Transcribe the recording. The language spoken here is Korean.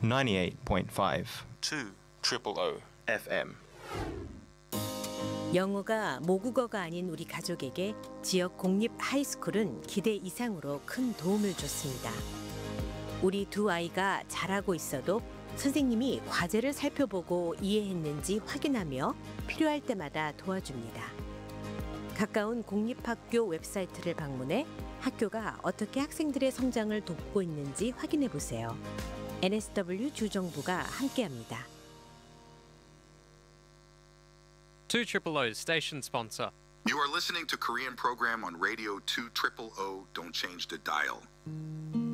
98.5 2 FM. 영어가 모국어가 아닌 우리 가족에게 지역 공립 하이스쿨은 기대 이상으로 큰 도움을 줬습니다. 우리 두 아이가 잘하고 있어도 선생님이 과제를 살펴보고 이해했는지 확인하며 필요할 때마다 도와줍니다. 가까운 공립학교 웹사이트를 방문해 학교가 어떻게 학생들의 성장을 돕고 있는지 확인해 보세요. NSW 주정부가 함께합니다. 2OOO's station sponsor. You are listening to Korean program on Radio 2OOO. Don't change the dial.